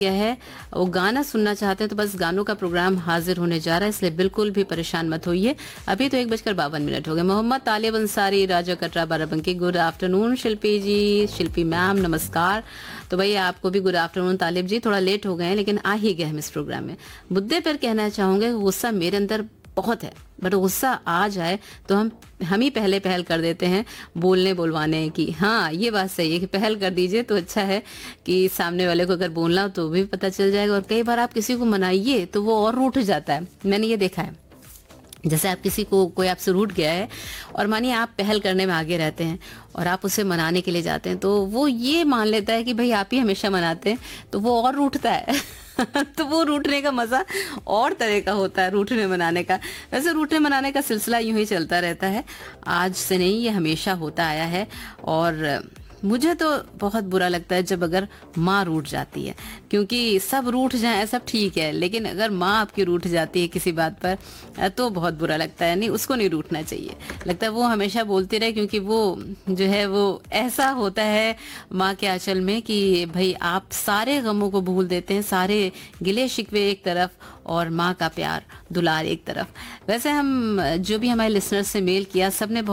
क्या है वो गाना सुनना चाहते हैं तो बस गानों का प्रोग्राम हाजिर होने जा रहा है, इसलिए बिल्कुल भी परेशान मत होइए। अभी तो 1:52 हो गए। मोहम्मद तालिब अंसारी, राजा कटरा, बाराबंकी, गुड आफ्टरनून शिल्पी जी, शिल्पी मैम नमस्कार। तो भैया आपको भी गुड आफ्टरनून तालिब जी, थोड़ा लेट हो गए हैं लेकिन आ ही गए हम इस प्रोग्राम में। मुद्दे पर कहना चाहूंगे, गुस्सा मेरे अंदर बहुत है, बट गुस्सा आ जाए तो हम ही पहले पहल कर देते हैं बोलने बुलवाने की। हाँ ये बात सही है कि पहल कर दीजिए तो अच्छा है कि सामने वाले को अगर बोलना हो तो भी पता चल जाएगा। और कई बार आप किसी को मनाइए तो वो और रूठ जाता है, मैंने ये देखा है। जैसे आप किसी को, कोई आपसे रूठ गया है और मानिए आप पहल करने में आगे रहते हैं और आप उसे मनाने के लिए जाते हैं तो वो ये मान लेता है कि भाई आप ही हमेशा मनाते हैं, तो वो और रूठता है तो वो रूठने का मजा और तरह का होता है, रूठने मनाने का। वैसे रूठने मनाने का सिलसिला यूं ही चलता रहता है, आज से नहीं, ये हमेशा होता आया है। और मुझे तो बहुत बुरा लगता है जब अगर माँ रूठ जाती है, क्योंकि सब रूठ जाए सब ठीक है, लेकिन अगर माँ आपकी रूठ जाती है किसी बात पर तो बहुत बुरा लगता है। नहीं, उसको नहीं रूठना चाहिए, लगता है वो हमेशा बोलती रहे, क्योंकि वो जो है वो ऐसा होता है माँ के आंचल में कि भाई आप सारे गमों को भूल देते हैं, सारे गिले शिकवे एक तरफ और माँ का प्यार दुलार एक तरफ। वैसे हम जो भी हमारे लिसनर्स से मेल किया,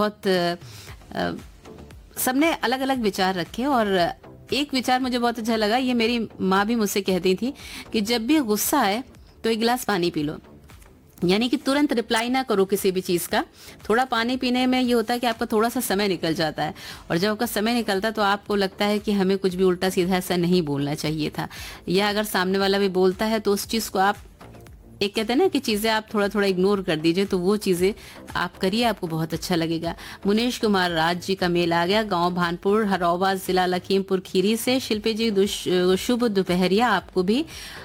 सबने अलग अलग विचार रखे और एक विचार मुझे बहुत अच्छा लगा। ये मेरी माँ भी मुझसे कहती थी कि जब भी गुस्सा आए तो एक गिलास पानी पी लो, यानी कि तुरंत रिप्लाई ना करो किसी भी चीज का। थोड़ा पानी पीने में ये होता है कि आपका थोड़ा सा समय निकल जाता है, और जब आपका समय निकलता है तो आपको लगता है कि हमें कुछ भी उल्टा सीधा ऐसा नहीं बोलना चाहिए था, या अगर सामने वाला भी बोलता है तो उस चीज को आप, एक कहते हैं ना कि चीजें आप थोड़ा थोड़ा इग्नोर कर दीजिए, तो वो चीजें आप करिए, आपको बहुत अच्छा लगेगा। मुनेश कुमार राज जी का मेल आ गया, गांव भानपुर, हरौबा, जिला लखीमपुर खीरी से। शिल्पी जी शुभ दोपहरिया आपको भी।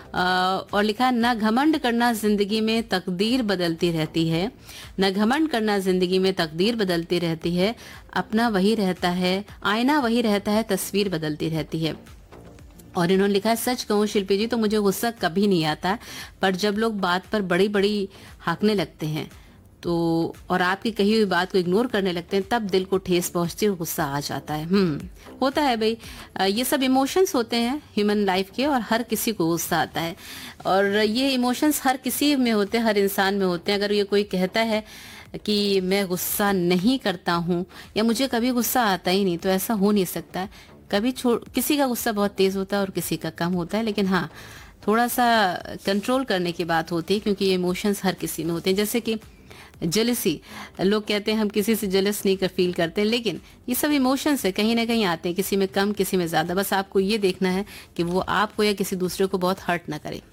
और लिखा, न घमंड करना जिंदगी में तकदीर बदलती रहती है, न घमंड करना जिंदगी में तकदीर बदलती रहती है, अपना वही रहता है, आईना वही रहता है, तस्वीर बदलती रहती है। और इन्होंने लिखा है, सच कहूँ शिल्पी जी तो मुझे गुस्सा कभी नहीं आता, पर जब लोग बात पर बड़ी बड़ी हाँकने लगते हैं तो और आपकी कही हुई बात को इग्नोर करने लगते हैं, तब दिल को ठेस पहुंचती है और गुस्सा आ जाता है। होता है भाई, ये सब इमोशंस होते हैं ह्यूमन लाइफ के, और हर किसी को गुस्सा आता है, और ये इमोशंस हर किसी में होते हैं, हर इंसान में होते हैं। अगर ये कोई कहता है कि मैं गुस्सा नहीं करता हूँ या मुझे कभी गुस्सा आता ही नहीं, तो ऐसा हो नहीं सकता है। कभी किसी का गुस्सा बहुत तेज होता है और किसी का कम होता है, लेकिन हाँ थोड़ा सा कंट्रोल करने की बात होती है, क्योंकि ये इमोशंस हर किसी में होते हैं। जैसे कि जेलसी, लोग कहते हैं हम किसी से जेलस नहीं कर फील करते, लेकिन ये सब इमोशंस है, कहीं ना कहीं आते हैं, किसी में कम किसी में ज्यादा। बस आपको ये देखना है कि वो आपको या किसी दूसरे को बहुत हर्ट ना करे।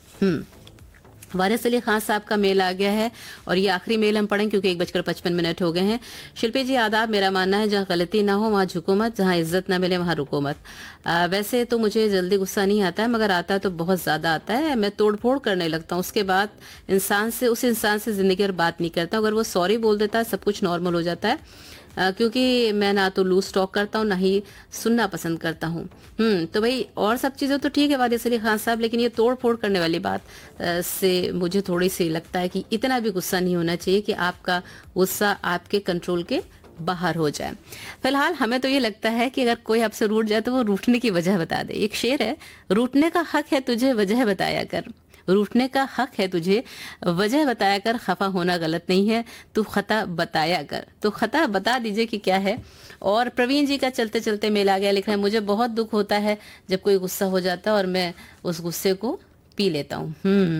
वारिस अली खान साहब का मेल आ गया है, और ये आखिरी मेल हम पढ़ें क्योंकि 1:55 हो गए हैं। शिल्पी जी आदाब, मेरा मानना है जहाँ गलती ना हो वहाँ झुको मत, जहाँ इज्जत ना मिले वहाँ रुको मत। वैसे तो मुझे जल्दी गुस्सा नहीं आता है, मगर आता है तो बहुत ज्यादा आता है, मैं तोड़फोड़ करने लगता हूँ। उसके बाद उस इंसान से जिंदगी भर बात नहीं करता। अगर वो सॉरी बोल देता है सब कुछ नॉर्मल हो जाता है, क्योंकि मैं ना तो लूज टॉक करता हूँ ना ही सुनना पसंद करता हूँ। तो भाई और सब चीजें तो ठीक है वारिस अली खान साहब, लेकिन ये तोड़ फोड़ करने वाली बात से मुझे थोड़ी सी लगता है कि इतना भी गुस्सा नहीं होना चाहिए कि आपका गुस्सा आपके कंट्रोल के बाहर हो जाए। फिलहाल हमें तो ये लगता है कि अगर कोई आपसे रूठ जाए तो वो रूठने की वजह बता दे। एक शेर है, रूठने का हक है तुझे वजह बताया कर, रूठने का हक है तुझे वजह बताया कर, खफा होना गलत नहीं है, तू खता बताया कर। तो खता बता दीजिए कि क्या है। और प्रवीण जी का चलते चलते मेल आ गया, लिख रहे हैं, मुझे बहुत दुख होता है जब कोई गुस्सा हो जाता है और मैं उस गुस्से को पी लेता हूँ।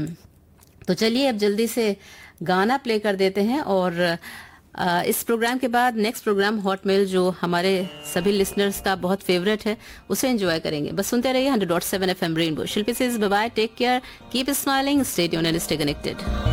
तो चलिए अब जल्दी से गाना प्ले कर देते हैं, और इस प्रोग्राम के बाद नेक्स्ट प्रोग्राम हॉटमेल जो हमारे सभी लिसनर्स का बहुत फेवरेट है उसे एंजॉय करेंगे। बस सुनते रहिए 100.7 FM rainbow. Shilpi says bye bye, take care, keep smiling, stay tuned and stay connected.